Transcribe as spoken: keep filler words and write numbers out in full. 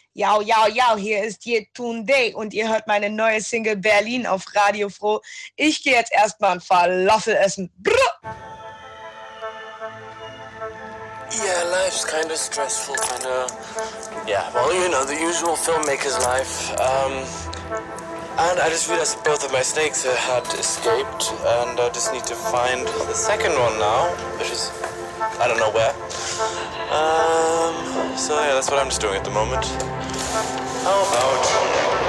Jau, jau, jau, hier ist Yetunde und ihr hört meine neue Single Berlin auf Radio Froh. Ich gehe jetzt erstmal ein Falafel essen. Brr! Yeah, life's kind of stressful, kind of, yeah, well, you know, the usual filmmaker's life. Um, and I just realized both of my snakes had escaped, and I just need to find the second one now, which is, I don't know where. Um, so yeah, that's what I'm just doing at the moment. How about...